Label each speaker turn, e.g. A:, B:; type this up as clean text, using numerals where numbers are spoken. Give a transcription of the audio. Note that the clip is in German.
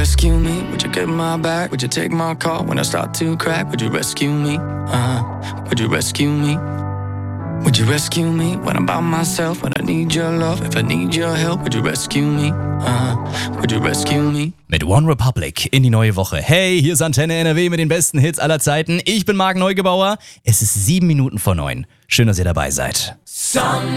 A: rescue me? Would you get my back? Would you take my call when I start to crack? Would you rescue me? Would you rescue me? Would you rescue me when I'm by myself? When I need your love, if I need your help, would you rescue me? Would you rescue me?
B: Mit One Republic in die neue Woche. Hey, hier ist Antenne NRW mit den besten Hits aller Zeiten. Ich bin Marc Neugebauer. Es ist 7 Minuten vor 9. Schön, dass ihr dabei seid.